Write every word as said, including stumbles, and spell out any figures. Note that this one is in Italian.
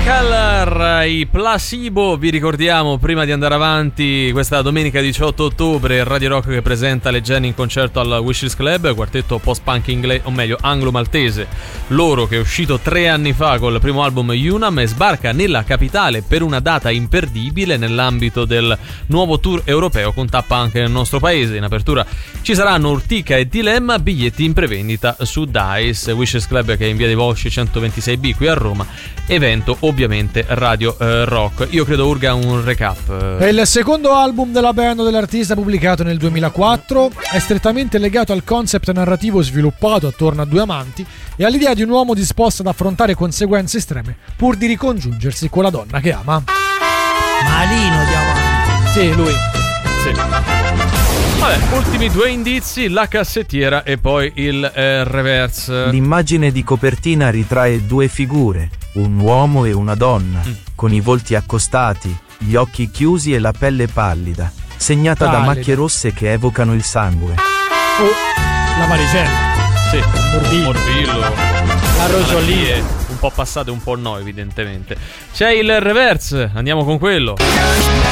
Color, i Placebo. Vi ricordiamo, prima di andare avanti, questa domenica diciotto ottobre Radio Rock che presenta le Jenny in concerto al Wishes Club, quartetto post-punk inglese, o meglio anglo-maltese, loro che è uscito tre anni fa col primo album Unam e sbarca nella capitale per una data imperdibile nell'ambito del nuovo tour europeo con tappa anche nel nostro paese. In apertura ci saranno Urtica e Dilemma, biglietti in prevendita su Dice. Wishes Club che è in via dei Volsci centoventisei B qui a Roma, evento ovviamente Radio eh, Rock. Io credo Urga un recap. È il secondo album della band dell'artista pubblicato nel duemilaquattro, è strettamente legato al concept narrativo sviluppato attorno a due amanti e all'idea di un uomo disposto ad affrontare conseguenze estreme pur di ricongiungersi con la donna che ama. Malino Diamante. Sì, lui. Sì. Vabbè, ultimi due indizi, la cassettiera e poi il eh, reverse. L'immagine di copertina ritrae due figure, un uomo e una donna, mm. con i volti accostati, gli occhi chiusi e la pelle pallida, segnata Pallida. da macchie rosse che evocano il sangue. Oh, la varicella. Sì, morbillo. morbillo. La rosolina. Un po' passate, un po' no, evidentemente. C'è il reverse, andiamo con quello.